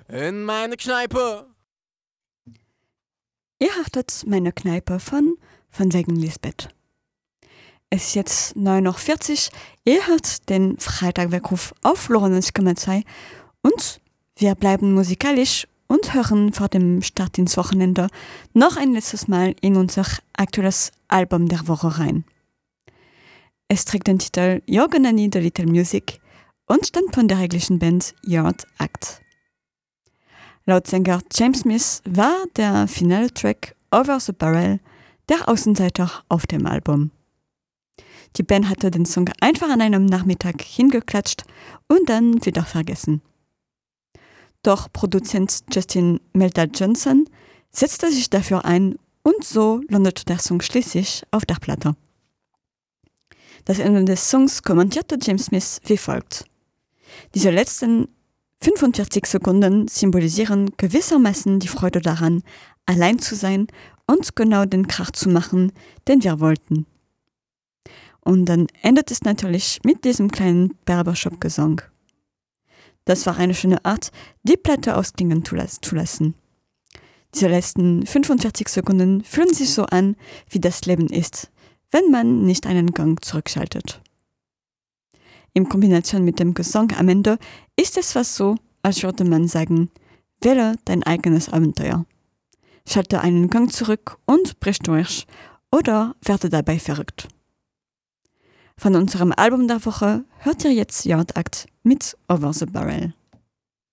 In meine Kneipe. Ihr hachtet meine Kneipe von wegen Lisbeth. Es ist jetzt 9:40 Uhr. Ihr hört den Freitagweckruf auf Lorenz Kommerzei und wir bleiben musikalisch und hören vor dem Start ins Wochenende noch ein letztes Mal in unser aktuelles Album der Woche rein. Es trägt den Titel Yoganani The Little Music und stammt von der englischen Band Yard Act. Laut Sänger James Smith war der finale Track Over the Barrel der Außenseiter auf dem Album. Die Band hatte den Song einfach an einem Nachmittag hingeklatscht und dann wieder vergessen. Doch Produzent Justin Melder-Johnson setzte sich dafür ein und so landete der Song schließlich auf der Platte. Das Ende des Songs kommentierte James Smith wie folgt: Diese letzten 45 Sekunden symbolisieren gewissermaßen die Freude daran, allein zu sein und genau den Krach zu machen, den wir wollten. Und dann endet es natürlich mit diesem kleinen Barbershop-Gesang. Das war eine schöne Art, die Platte ausklingen zu lassen. Diese letzten 45 Sekunden fühlen sich so an, wie das Leben ist, wenn man nicht einen Gang zurückschaltet. In Kombination mit dem Gesang am Ende ist es fast so, als würde man sagen, wähle dein eigenes Abenteuer. Schalte einen Gang zurück und brich durch oder werde dabei verrückt. Von unserem Album der Woche hört ihr jetzt Yard Act mit Over the Barrel.